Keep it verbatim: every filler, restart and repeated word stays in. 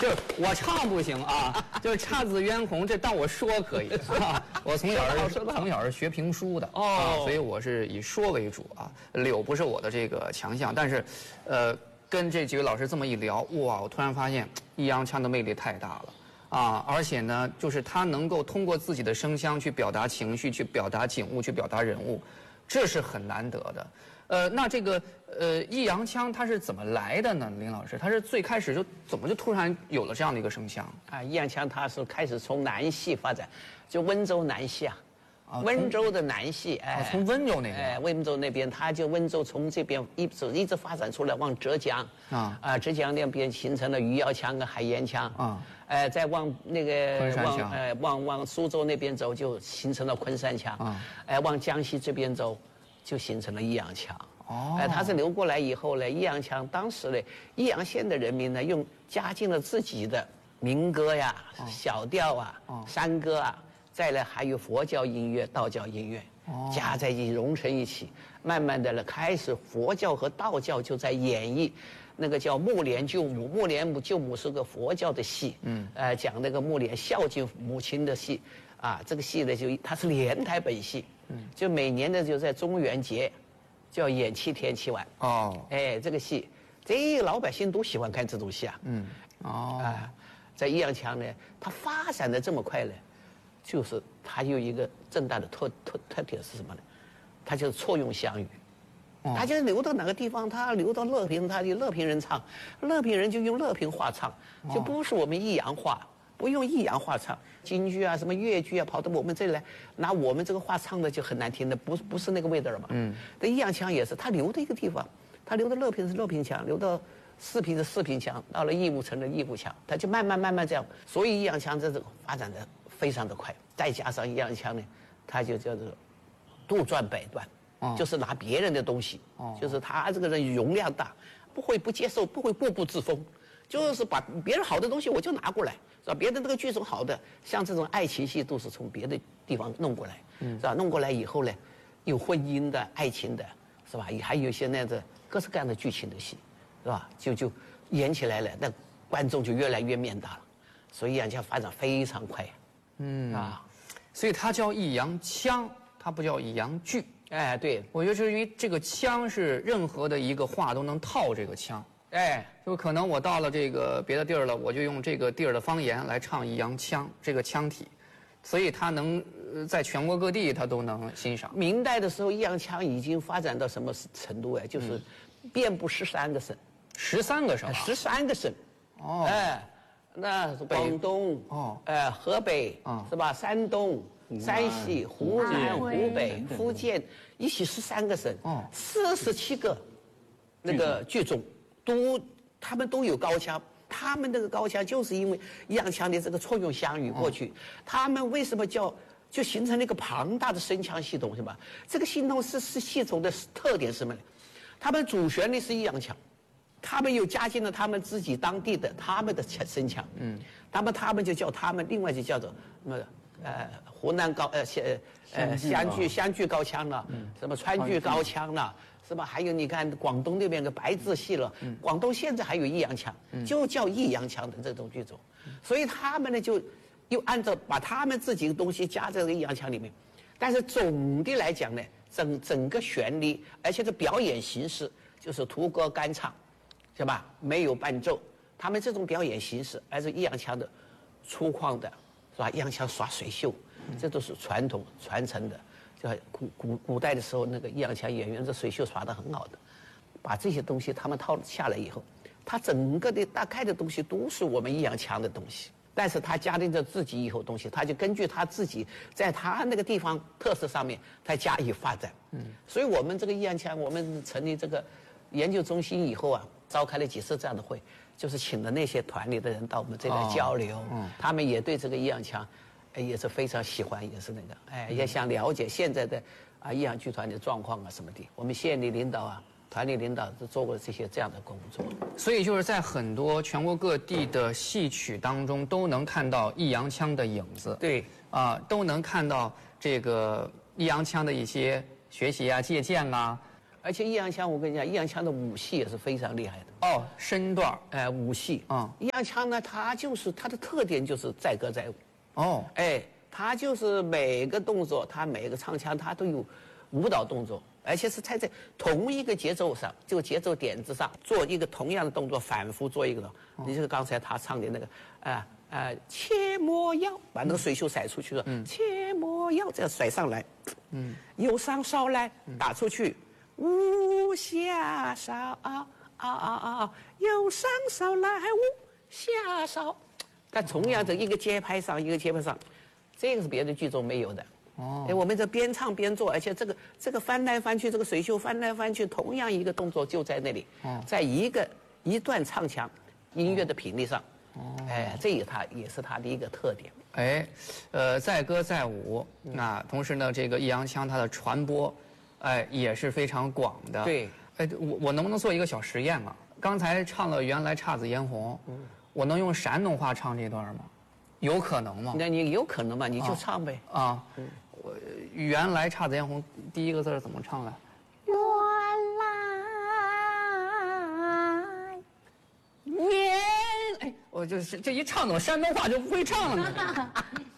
就是我唱不行啊，就是姹紫嫣红，这当我说可以啊。我从小是从小是学评书的哦、啊，所以我是以说为主啊。柳不是我的这个强项，但是，呃，跟这几位老师这么一聊，哇，我突然发现易烊千的魅力太大了。啊，而且呢，就是他能够通过自己的声腔去表达情绪，去表达景物，去表达人物，这是很难得的。呃，那这个呃易烊千他是怎么来的呢？林老师，他是最开始就怎么就突然有了这样的一个声腔啊？易烊千他是开始从南戏发展，就温州南戏啊。温州的南戏， 哎，从温州那边， 哎，温州那边，他就温州从这边一直一直发展出来，往浙江啊啊，浙江那边形成了余姚腔跟海盐腔啊，哎，再往那个往哎往往苏州那边走，就形成了昆山腔啊，哎，往江西这边走，就形成了易烊腔。哦，哎，他是流过来以后呢，易烊腔当时呢，易阳县的人民呢，用加进了自己的民歌呀、小调啊、山歌啊。再来还有佛教音乐、道教音乐，哦、加在一起融成一起，慢慢的呢，开始佛教和道教就在演绎，那个叫木莲救母，木莲救母是个佛教的戏，嗯，呃，讲那个木莲孝敬母亲的戏，啊，这个戏呢就它是连台本戏，嗯，就每年的就在中元节，就要演七天七晚，哦，哎，这个戏，这老百姓都喜欢看这种戏啊，嗯，哦，啊，在易烊千呢，他发展的这么快呢。就是它有一个正大的特特特点是什么呢？它就是错用湘语，哦、它就是流到哪个地方，它流到乐平，它就乐平人唱，乐平人就用乐平话唱，就不是我们益阳话，不用益阳话唱。京剧啊，什么粤剧啊，跑到我们这里来，拿我们这个话唱的就很难听的，不不是那个味道了嘛。嗯，这易烊千也是，它流的一个地方，它流到乐平是乐平腔，流到四平是四平腔，到了义乌成了义乌腔，它就慢慢慢慢这样，所以易烊千这种发展的。非常的快，再加上易烊千呢，他就叫做杜撰百段，哦、就是拿别人的东西，哦、就是他这个人容量大，不会不接受，不会固步自封，就是把别人好的东西我就拿过来，是吧？别的那个剧种好的，像这种爱情戏都是从别的地方弄过来，嗯、是吧？弄过来以后呢，有婚姻的、爱情的，是吧？也还有一些那个各式各样的剧情的戏，是吧？就就演起来了，那观众就越来越面大了，所以易烊千发展非常快。 嗯啊，所以它叫易烊腔，它不叫易烊剧。 哎，对， 我觉得是因为这个腔是任何的一个话都能套这个腔。哎，就可能我到了这个别的地儿了，我就用这个地儿的方言来唱易烊腔这个腔体，所以它能在全国各地它都能欣赏。 明代的时候，易烊腔已经发展到什么程度哎？就是遍布十三个省， 十三个省， 十三个省。哦，哎。那是广东哦，呃，河北啊，是吧？山东、山西、湖南、湖北、福建，一起十三个省，哦，四十七个那个剧种，都他们都有高腔。他们那个高腔就是因为易烊千的这个错用湘语过去，他们为什么叫就形成了一个庞大的声腔系统，是吧？这个系统是是系统的特点是什么呢？他们主旋律是易烊千。他们又加进了他们自己当地的他们的声腔，嗯，他们他们就叫他们，另外就叫做什么呃湖南高呃湘呃湘剧湘剧高腔了，嗯，什么川剧高腔了，是吧？还有你看广东那边的白字戏了，嗯，广东现在还有易烊腔，嗯，就叫易烊腔的这种剧种，所以他们呢就又按照把他们自己的东西加在这个易烊腔里面，但是总的来讲呢，整整个旋律，而且这表演形式就是徒歌干唱。是吧？没有伴奏，他们这种表演形式，而是易烊千的粗犷的，是吧？易烊千耍水袖，这都是传统传承的。就古古古代的时候，那个易烊千演员这水袖耍得很好的，把这些东西他们套下来以后，他整个的大概的东西都是我们易烊千的东西，但是他加进了自己以后东西，他就根据他自己在他那个地方特色上面，他加以发展。嗯，所以我们这个易烊千，我们成立这个研究中心以后啊。召开了几次这样的会，就是请了那些团里的人到我们这里来交流，哦嗯、他们也对这个易烊千，也是非常喜欢，也是那个，哎，也想了解现在的啊易烊剧团的状况啊什么的。我们县里领导啊，团里领导都做过这些这样的工作。 所以就是在很多全国各地的戏曲当中，都能看到易烊千的影子。 对， 啊、呃，都能看到这个易烊千的一些学习啊、借鉴啊。 而且易烊千，我跟你讲，易烊千的武戏也是非常厉害的。 哦，身段哎、呃，武戏啊，易烊千呢，他就是他的特点就是载歌载舞。 哦， 哎，他就是每个动作，他每个唱腔，他都有舞蹈动作，而且是在在同一个节奏上，这个节奏点子上做一个同样的动作，反复做一个。哦、你就是刚才他唱的那个啊。啊，切莫要把那个水袖甩出去了，嗯、切莫要这样甩上来，嗯，右上梢来打出去，无下梢啊啊啊啊，右上梢来无下梢，但同样的一个节拍上一个节拍上，这个是别的剧种没有的。哦，哎，我们这边唱边做，而且这个这个翻来翻去，这个水袖翻来翻去，同样一个动作就在那里，哦、在一个一段唱腔音乐的频率上。哦，哎，这也他也是他的一个特点。 哎，呃，载歌载舞，嗯、那同时呢，这个易烊千它的传播，哎，也是非常广的。 对， 哎，我我能不能做一个小实验啊？刚才唱了原来姹紫嫣红，嗯、我能用山东话唱这段吗？有可能吗？ 那你有可能吗？你就唱呗。 啊，啊嗯、我原来姹紫嫣红第一个字怎么唱来？ 原来， 原。哎，我就是这一唱，怎么山东话就不会唱了呢？